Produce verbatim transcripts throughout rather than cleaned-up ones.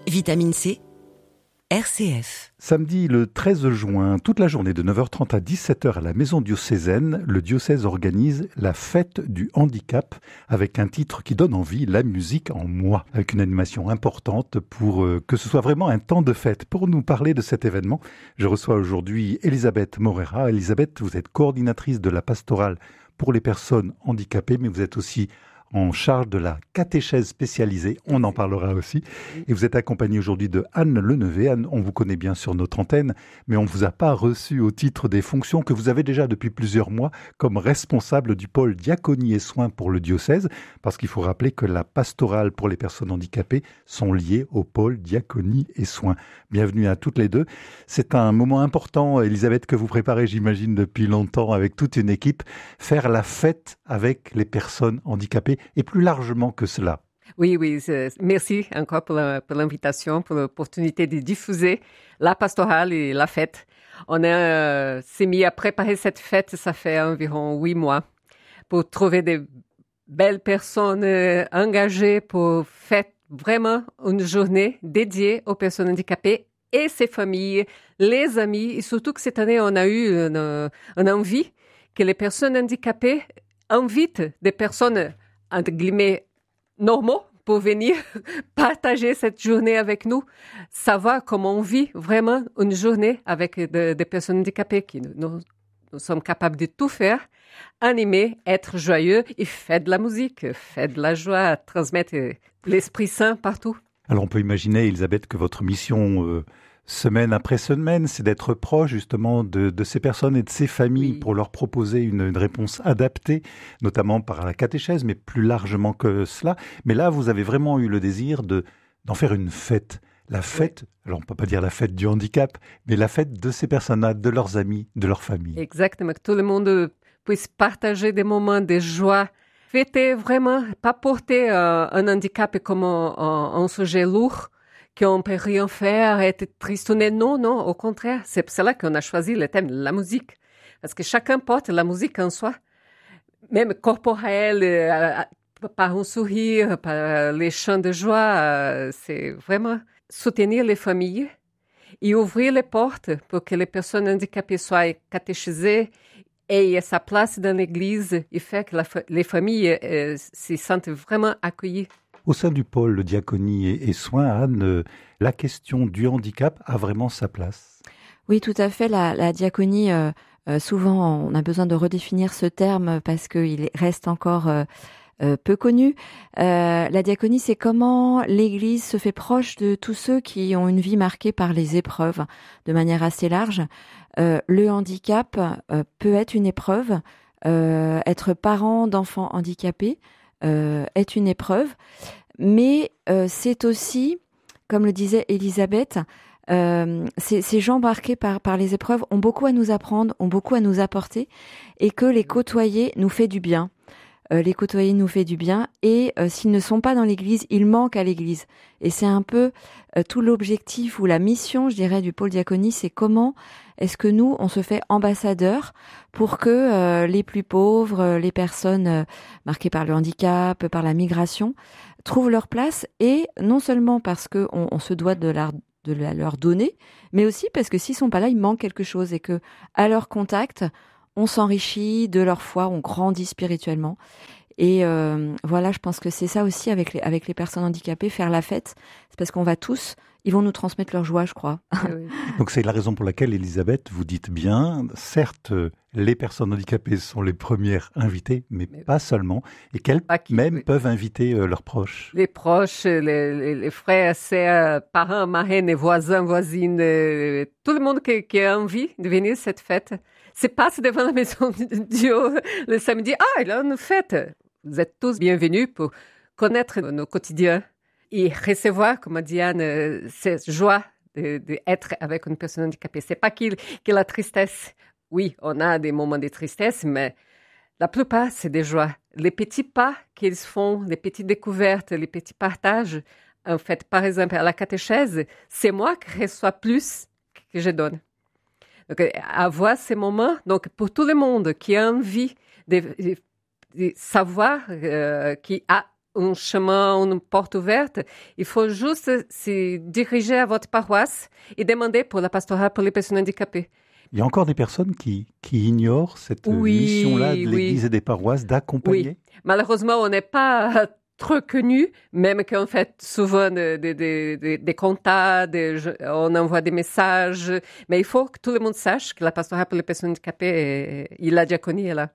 Vitamine C, R C F. Samedi le treize juin, toute la journée de neuf heures trente à dix-sept heures à la maison diocésaine, le diocèse organise la fête du handicap avec un titre qui donne envie, la musique en moi, avec une animation importante pour euh, que ce soit vraiment un temps de fête. Pour nous parler de cet événement, je reçois aujourd'hui Elisabeth Morera. Elisabeth, vous êtes coordinatrice de la pastorale pour les personnes handicapées, mais vous êtes aussi en charge de la catéchèse spécialisée, on en parlera aussi. Et vous êtes accompagnée aujourd'hui de Anne Lenevé. Anne, on vous connaît bien sur notre antenne, mais on ne vous a pas reçu au titre des fonctions que vous avez déjà depuis plusieurs mois comme responsable du pôle diaconie et soins pour le diocèse, parce qu'il faut rappeler que la pastorale pour les personnes handicapées sont liées au pôle diaconie et soins. Bienvenue à toutes les deux. C'est un moment important, Elisabeth, que vous préparez, j'imagine, depuis longtemps avec toute une équipe, faire la fête avec les personnes handicapées. Et plus largement que cela. Oui, oui, merci encore pour, la, pour l'invitation, pour l'opportunité de diffuser la pastorale et la fête. On a, euh, s'est mis à préparer cette fête, ça fait environ huit mois, pour trouver des belles personnes euh, engagées pour faire vraiment une journée dédiée aux personnes handicapées et ses familles, les amis, et surtout que cette année, on a eu une, une envie que les personnes handicapées invitent des personnes entre guillemets, normaux pour venir partager cette journée avec nous, savoir comment on vit vraiment une journée avec des de personnes handicapées qui nous, nous, nous sommes capables de tout faire, animer, être joyeux et faire de la musique, faire de la joie, transmettre l'Esprit Saint partout. Alors on peut imaginer, Elisabeth, que votre mission... Euh... semaine après semaine, c'est d'être proche justement de, de ces personnes et de ces familles oui. pour leur proposer une, une réponse adaptée, notamment par la catéchèse, mais plus largement que cela. Mais là, vous avez vraiment eu le désir de, d'en faire une fête. La fête, oui. alors on ne peut pas dire la fête du handicap, mais la fête de ces personnes-là, de leurs amis, de leur famille. Exactement, que tout le monde puisse partager des moments de joie, fêter vraiment, pas porter euh, un handicap comme un, un, un sujet lourd, qu'on ne peut rien faire, être tristouné. Non, non, au contraire. C'est pour cela qu'on a choisi le thème de la musique. Parce que chacun porte la musique en soi. Même corporelle, euh, par un sourire, par les chants de joie. Euh, c'est vraiment soutenir les familles et ouvrir les portes pour que les personnes handicapées soient catéchisées et aient sa place dans l'église et faire que la, les familles euh, se sentent vraiment accueillies. Au sein du pôle diaconie et, et soins, Anne, euh, la question du handicap a vraiment sa place. Oui, tout à fait. La, la diaconie, euh, euh, souvent, on a besoin de redéfinir ce terme parce qu'il reste encore euh, euh, peu connu. Euh, la diaconie, c'est comment l'Église se fait proche de tous ceux qui ont une vie marquée par les épreuves, de manière assez large. Euh, le handicap euh, peut être une épreuve. Euh, être parent d'enfants handicapés, Euh, est une épreuve, mais euh, c'est aussi, comme le disait Elisabeth, euh, ces, ces gens marqués par, par les épreuves ont beaucoup à nous apprendre, ont beaucoup à nous apporter, et que les côtoyer nous fait du bien. Euh, les côtoyer nous fait du bien, et euh, s'ils ne sont pas dans l'Église, ils manquent à l'Église. Et c'est un peu euh, tout l'objectif ou la mission, je dirais, du pôle diaconie, c'est comment est-ce que nous, on se fait ambassadeurs pour que euh, les plus pauvres, euh, les personnes euh, marquées par le handicap, par la migration, trouvent leur place, et non seulement parce qu'on on se doit de, la, de la leur donner, mais aussi parce que s'ils sont pas là, il manque quelque chose, et que à leur contact, on s'enrichit de leur foi, on grandit spirituellement. Et euh, voilà, je pense que c'est ça aussi avec les, avec les personnes handicapées, faire la fête, c'est parce qu'on va tous, ils vont nous transmettre leur joie, je crois. Oui. Donc c'est la raison pour laquelle, Elisabeth, vous dites bien, certes, les personnes handicapées sont les premières invitées, mais, mais pas seulement, et qu'elles qui, même oui. peuvent inviter euh, leurs proches. Les proches, les, les, les frères, sœurs, parents, marraines, voisins, voisines, euh, tout le monde qui, qui a envie de venir à cette fête, se passe devant la maison de Dieu le samedi. Ah, il y a une fête. Vous êtes tous bienvenus pour connaître nos quotidiens et recevoir, comme dit Anne, cette joie d'être avec une personne handicapée. C'est pas qu'il que la tristesse. Oui, on a des moments de tristesse, mais la plupart, c'est des joies. Les petits pas qu'ils font, les petites découvertes, les petits partages. En fait, par exemple, à la catéchèse, c'est moi qui reçois plus que je donne. Donc, avoir ces moments, donc pour tout le monde qui a envie de, de, de savoir, euh, qui a un chemin, une porte ouverte. Il faut juste se diriger à votre paroisse et demander pour la pastorale pour les personnes handicapées. Il y a encore des personnes qui, qui ignorent cette oui, mission-là de l'Église oui. et des paroisses d'accompagner. Oui. Malheureusement, on n'est pas trop connu, même qu'on fait souvent des, des, des, des contacts, des, on envoie des messages. Mais il faut que tout le monde sache que la pastorale pour les personnes handicapées et, et la diaconie est là.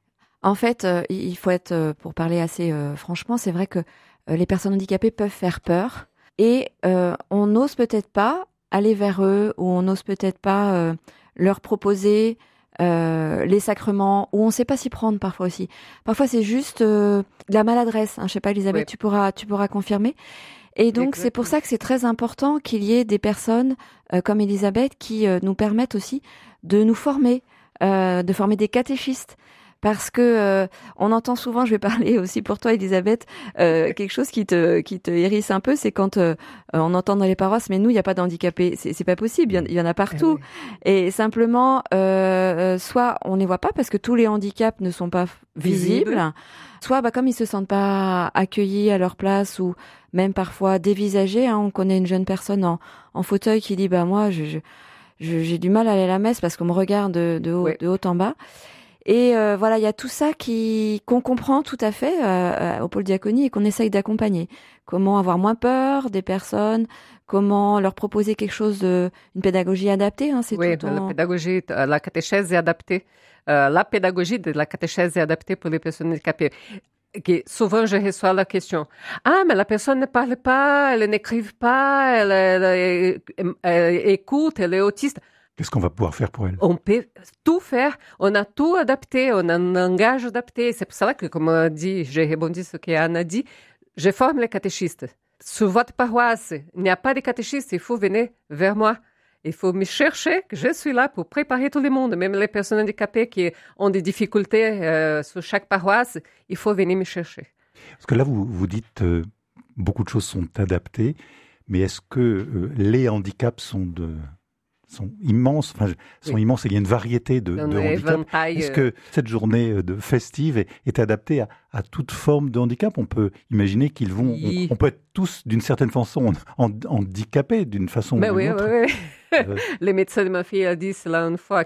En fait, euh, il faut être, euh, pour parler assez euh, franchement, c'est vrai que euh, les personnes handicapées peuvent faire peur et euh, on n'ose peut-être pas aller vers eux ou on n'ose peut-être pas euh, leur proposer euh, les sacrements ou on ne sait pas s'y prendre parfois aussi. Parfois, c'est juste euh, de la maladresse. Hein. Je ne sais pas, Elisabeth, oui. tu pourras, tu pourras confirmer. Et donc, Exactement. C'est pour ça que c'est très important qu'il y ait des personnes euh, comme Elisabeth qui euh, nous permettent aussi de nous former, euh, de former des catéchistes. Parce que euh, on entend souvent, je vais parler aussi pour toi, Elisabeth, euh, quelque chose qui te qui te hérisse un peu, c'est quand euh, on entend dans les paroisses, mais nous, il n'y a pas d'handicapés, c'est c'est pas possible, il y en, il y en a partout. Eh oui. Et simplement, euh, soit on ne les voit pas parce que tous les handicaps ne sont pas visibles, Visible. soit bah comme ils se sentent pas accueillis à leur place ou même parfois dévisagés. Hein, on connaît une jeune personne en en fauteuil qui dit bah moi je, je, je j'ai du mal à aller à la messe parce qu'on me regarde de de haut, oui. de haut en bas. Et euh, voilà, il y a tout ça qui qu'on comprend tout à fait euh, au pôle diaconie et qu'on essaye d'accompagner. Comment avoir moins peur des personnes, comment leur proposer quelque chose de, une pédagogie adaptée. Hein, c'est oui, tout la en... pédagogie, la catéchèse est adaptée. Euh, la pédagogie de la catéchèse est adaptée pour les personnes handicapées. Que souvent, je reçois la question « Ah, mais la personne ne parle pas, elle n'écrive pas, elle, elle, elle, elle, elle écoute, elle est autiste. » Qu'est-ce qu'on va pouvoir faire pour elle? On peut tout faire. On a tout adapté. On a un langage adapté. C'est pour cela que, comme on dit, j'ai rebondi sur ce qu'Anne a dit, je forme les catéchistes. Sur votre paroisse, il n'y a pas de catéchistes. Il faut venir vers moi. Il faut me chercher, que je suis là pour préparer tout le monde, même les personnes handicapées qui ont des difficultés euh, sur chaque paroisse. Il faut venir me chercher. Parce que là, vous, vous dites euh, beaucoup de choses sont adaptées, mais est-ce que euh, les handicaps sont de... sont immenses, enfin, sont oui. immenses et il y a une variété de, de handicaps. Est-ce que cette journée de festive est, est adaptée à, à toute forme de handicap? On peut imaginer qu'ils vont, oui. on, on peut être tous d'une certaine façon handicapés d'une façon Mais ou d'une oui, autre. Oui, oui. Euh... Les médecins de ma fille a dit cela une fois,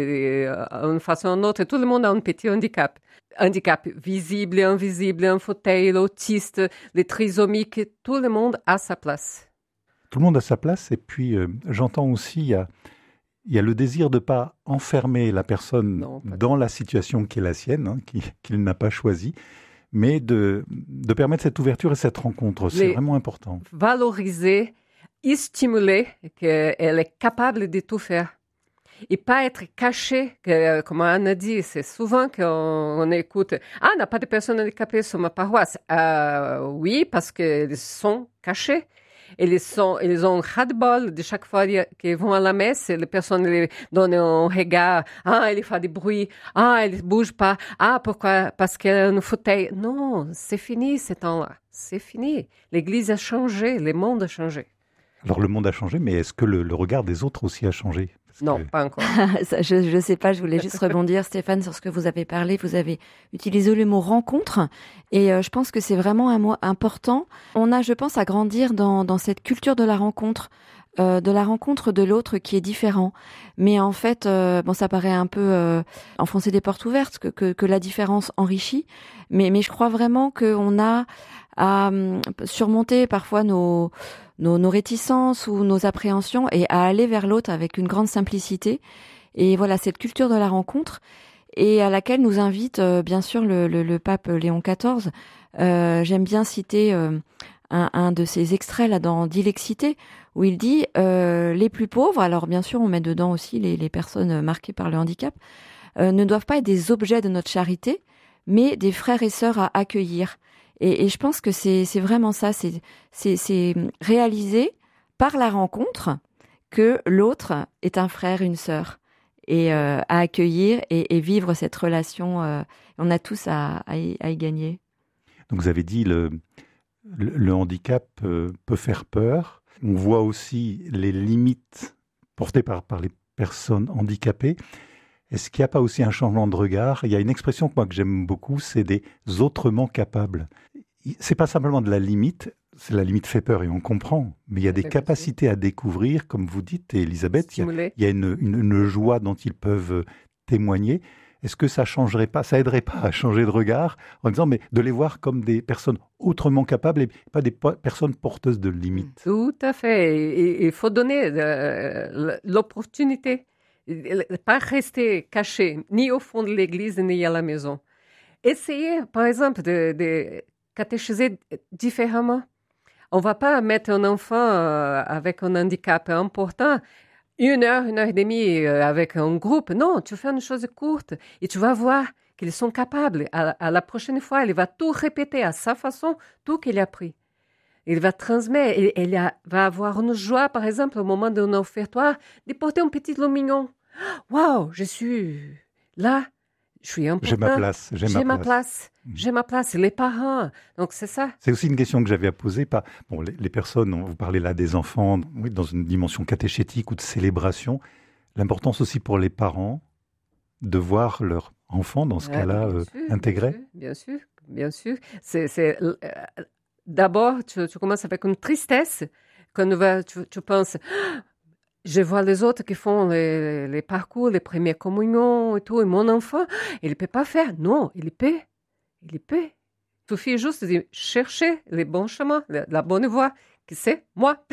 d'une façon ou d'une autre, tout le monde a un petit handicap. Handicap visible, invisible, un fauteuil, l'autiste, les trisomiques, tout le monde a sa place. Tout le monde a sa place et puis euh, j'entends aussi il y a, il y a le désir de ne pas enfermer la personne non, dans la situation qui est la sienne, hein, qui, qu'il n'a pas choisie, mais de, de permettre cette ouverture et cette rencontre. C'est Les vraiment important. Valoriser, stimuler qu'elle est capable de tout faire. Et pas être caché, que, comme Anne a dit, c'est souvent qu'on on écoute « Ah, il n'y a pas de personnes handicapées sur ma paroisse. Euh, » Oui, parce qu'ils sont cachés. Ils, sont, ils ont ras-de-bol de chaque fois qu'ils vont à la messe, les personnes les donnent un regard, ah, il fait du bruit, ah, il ne bouge pas, ah, pourquoi? Parce qu'elle a un fauteuil. Non, c'est fini ce temps-là, c'est fini. L'Église a changé, le monde a changé. Alors le monde a changé, mais est-ce que le, le regard des autres aussi a changé? Non, que... pas encore. Ça, je ne sais pas, je voulais juste rebondir, Stéphane, sur ce que vous avez parlé. Vous avez utilisé le mot « rencontre » et euh, je pense que c'est vraiment un mot important. On a, je pense, à grandir dans, dans cette culture de la rencontre, euh, de la rencontre de l'autre qui est différent. Mais en fait, euh, bon, ça paraît un peu euh, enfoncer des portes ouvertes, que, que, que la différence enrichit. Mais, mais je crois vraiment qu'on a à um, surmonter parfois nos... Nos, nos réticences ou nos appréhensions et à aller vers l'autre avec une grande simplicité. Et voilà, cette culture de la rencontre et à laquelle nous invite euh, bien sûr le, le, le pape Léon quatorze. Euh, j'aime bien citer euh, un, un de ses extraits là dans Dilexité où il dit euh, les plus pauvres, alors bien sûr on met dedans aussi les, les personnes marquées par le handicap, euh, ne doivent pas être des objets de notre charité, mais des frères et sœurs à accueillir. Et, et je pense que c'est, c'est vraiment ça, c'est, c'est, c'est réaliser par la rencontre que l'autre est un frère, une sœur, et euh, à accueillir et, et vivre cette relation. Euh, on a tous à, à, y, à y gagner. Donc vous avez dit le, le, le handicap euh, peut faire peur. On voit aussi les limites portées par, par les personnes handicapées. Est-ce qu'il n'y a pas aussi un changement de regard? Il y a une expression que moi que j'aime beaucoup, c'est des autrement capables. c'est pas simplement de la limite, c'est la limite fait peur et on comprend, mais il y a des Bien capacités à découvrir, comme vous dites, et Elisabeth, il y a, Stimuler. il y a une, une- une joie dont ils peuvent témoigner. Est-ce que ça changerait pas, ça aiderait pas à changer de regard en disant, mais de les voir comme des personnes autrement capables et pas des po- personnes porteuses de limites? Tout à fait. Et- Il faut donner euh, l'opportunité, pas rester caché ni au fond de l'église ni à la maison. Essayez, par exemple, de, de catéchiser différemment. On ne va pas mettre un enfant euh, avec un handicap important une heure, une heure et demie euh, avec un groupe. Non, tu fais une chose courte et tu vas voir qu'ils sont capables. À, à la prochaine fois, il va tout répéter à sa façon, tout qu'il a appris. Il va transmettre, il, il a- va avoir une joie, par exemple, au moment d'un offertoire, de porter un petit lumignon. Waouh, je suis là, je suis important. J'ai ma place, j'ai, J'ai ma ma place. place. J'ai ma place. Les parents. Donc, c'est ça. C'est aussi une question que j'avais à poser. Pas, bon, les, les personnes, on- vous parlez là des enfants, oui, dans une dimension catéchétique ou de célébration. L'importance aussi pour les parents de voir leur enfant, dans ce Ouais, cas-là, bien euh, sûr, intégré. Bien sûr, bien sûr. C'est, c'est, euh, d'abord, tu, tu commences avec une tristesse. Quand tu, vas, tu, tu penses, ah, je vois les autres qui font les, les parcours, les premières communions et tout, et mon enfant, il ne peut pas faire. Non, il peut. Il peut. Il suffit juste de chercher les bons chemins, la, la bonne voie, qui c'est moi.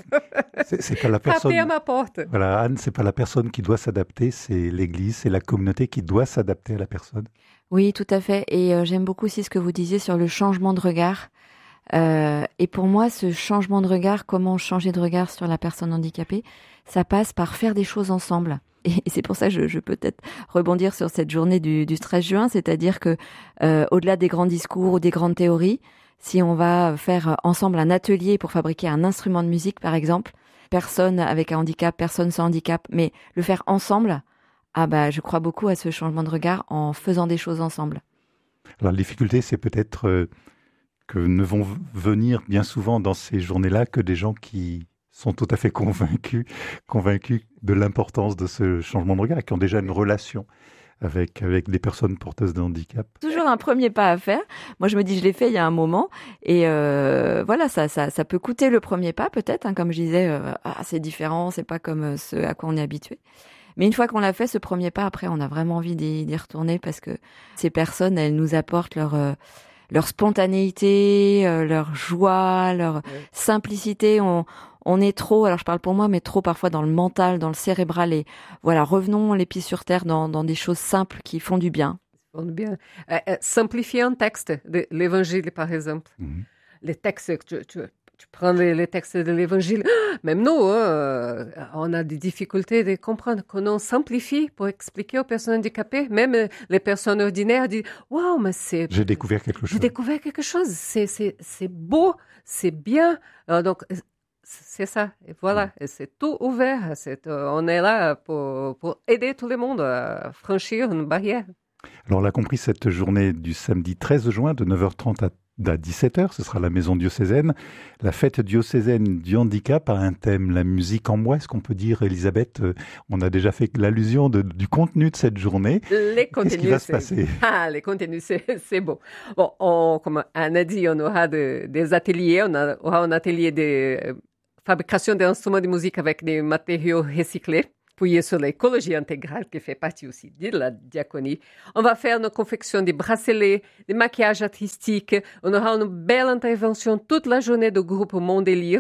C'est, c'est pas la Frapper à personne. ma porte. Voilà, Anne, c'est pas la personne qui doit s'adapter, c'est l'Église, c'est la communauté qui doit s'adapter à la personne. Oui, tout à fait. Et euh, j'aime beaucoup aussi ce que vous disiez sur le changement de regard. Euh, et pour moi, ce changement de regard, comment changer de regard sur la personne handicapée, ça passe par faire des choses ensemble. Et, et c'est pour ça que je, je peux peut-être rebondir sur cette journée du, du treize juin, c'est-à-dire que euh, au-delà des grands discours ou des grandes théories, si on va faire ensemble un atelier pour fabriquer un instrument de musique, par exemple, personne avec un handicap, personne sans handicap, mais le faire ensemble, ah bah, je crois beaucoup à ce changement de regard en faisant des choses ensemble. Alors, la difficulté, c'est peut-être euh, que ne vont v- venir bien souvent dans ces journées-là que des gens qui sont tout à fait convaincus, convaincus de l'importance de ce changement de regard, qui ont déjà une relation avec, avec des personnes porteuses de handicap. Toujours un premier pas à faire. Moi, je me dis, je l'ai fait il y a un moment, et euh, voilà, ça, ça, ça peut coûter le premier pas, peut-être. Hein, comme je disais, euh, ah, c'est différent, c'est pas comme euh, ce à quoi on est habitué. Mais une fois qu'on l'a fait, ce premier pas, après, on a vraiment envie d'y, d'y retourner parce que ces personnes, elles nous apportent leur euh, leur spontanéité, euh, leur joie, leur Ouais. simplicité. On on est trop, alors je parle pour moi, mais trop parfois dans le mental, dans le cérébral. Et voilà, revenons les pieds sur terre dans, dans des choses simples qui font du bien. On dit bien. Euh, euh, simplifier un texte de l'évangile, par exemple. Mhm. Les textes, tu, tu, tu prends les, les textes de l'évangile, même nous, hein, euh, on a des difficultés de comprendre. Quand on simplifie pour expliquer aux personnes handicapées, même euh, les personnes ordinaires disent waouh, mais c'est. J'ai découvert quelque J'ai chose. découvert quelque chose. C'est, c'est, c'est beau, c'est bien. Euh, donc, euh, c'est ça. Et voilà. Et c'est tout ouvert. C'est, euh, on est là pour, pour aider tout le monde à franchir une barrière. Alors, on l'a compris, cette journée du samedi treize juin, de neuf heures trente à, à dix-sept heures, ce sera la maison diocésaine. La fête diocésaine du handicap a un thème, la musique en moi. Est-ce qu'on peut dire, Elisabeth, euh, on a déjà fait l'allusion de- du contenu de cette journée. Les contenus, Qu'est-ce qui va se c'est- passer? Ah, les contenus, c'est, c'est beau. Bon, on, comme Anne a dit, on aura de- des ateliers. On a- aura un atelier de euh, fabrication d'instruments de musique avec des matériaux recyclés, appuyé sur l'écologie intégrale qui fait partie aussi de la diaconie. On va faire une confection de bracelets, de maquillage artistique. On aura une belle intervention toute la journée du groupe Mondélire.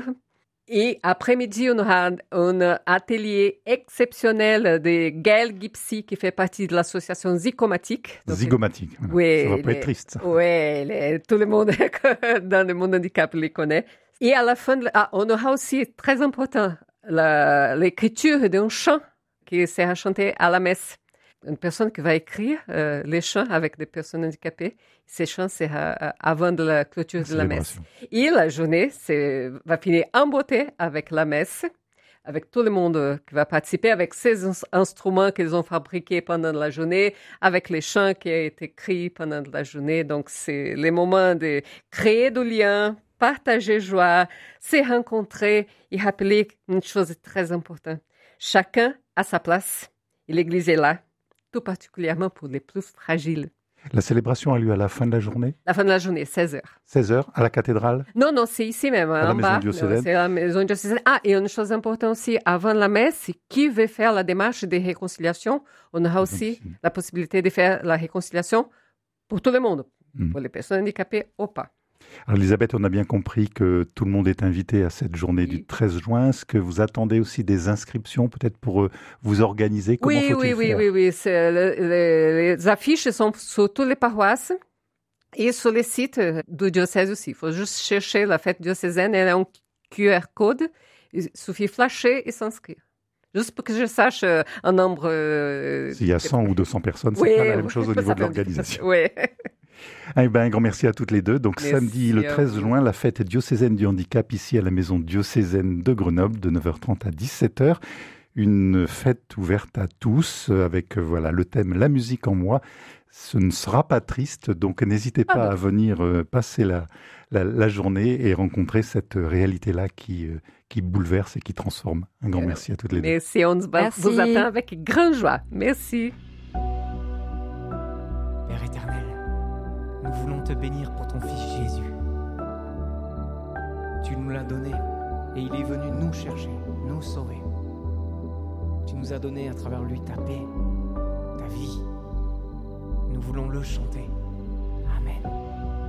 Et après-midi, on aura un atelier exceptionnel de Gaël Gipsy qui fait partie de l'association Zygomatique. Donc, Zygomatique. Voilà. Oui, Ça va pas les- être triste. ça. Oui, les- tout le monde dans le monde handicap les connaît. Et à la fin, de, ah, on aura aussi, très important, la- l'écriture d'un chant qui sera chanté à la messe. Une personne qui va écrire euh, les chants avec des personnes handicapées. Ces chants sera euh, avant de la clôture de la messe. Célébration. Et la journée c'est, va finir en beauté avec la messe, avec tout le monde euh, qui va participer, avec ces ins- instruments qu'ils ont fabriqués pendant la journée, avec les chants qui ont été écrits pendant la journée. Donc, c'est les moments de créer du lien, partager joie, se rencontrer et rappeler une chose très importante. Chacun a sa place et l'Église est là, tout particulièrement pour les plus fragiles. La célébration a lieu à la fin de la journée? La fin de la journée, seize heures. seize heures, à la cathédrale? Non, non, c'est ici même, à la en maison bas. diocésaine. C'est la maison diocésaine. Ah, et une chose importante aussi, avant la messe, qui veut faire la démarche de réconciliation, on aura aussi Donc, la possibilité de faire la réconciliation pour tout le monde, mm. pour les personnes handicapées ou pas. Alors Elisabeth, on a bien compris que tout le monde est invité à cette journée Oui. du treize juin. Est-ce que vous attendez aussi des inscriptions peut-être pour euh, vous organiser? Comment Oui, faut-il oui, oui, faire? oui, oui. C'est le- le- les affiches sont sur toutes les paroisses et sur les sites du diocèse aussi. Il faut juste chercher la fête diocésaine. Elle a un Q R code. Il suffit flasher et s'inscrire. Juste pour que je sache euh, un nombre... euh, S'il y a cent ou deux cents personnes, c'est oui, pas la même chose au ça niveau de fait- l'organisation. Oui. Eh ben, un grand merci à toutes les deux. Donc Merci samedi le à treize vous. juin, la fête diocésaine du handicap ici à la maison diocésaine de Grenoble de neuf heures trente à dix-sept heures. Une fête ouverte à tous euh, avec euh, voilà le thème La musique en moi. Ce ne sera pas triste, donc n'hésitez pas Ah non. à venir euh, passer la, la, la journée et rencontrer cette réalité-là qui, euh, qui bouleverse et qui transforme. Un grand Alors, merci à toutes les deux. Merci, on se bat- Merci. vous attend avec grande joie. Merci. Père éternel, nous voulons te bénir pour ton Fils Jésus. Tu nous l'as donné et il est venu nous chercher, nous sauver. Tu nous as donné à travers lui ta paix, ta vie. Nous voulons le chanter. Amen.